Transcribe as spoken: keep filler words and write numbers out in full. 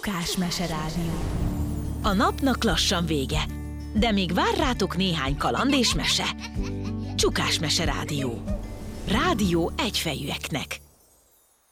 Csukás Meserádió. A napnak lassan vége, de még vár rátok néhány kaland és mese. Csukás Meserádió. Rádió egyfejűeknek.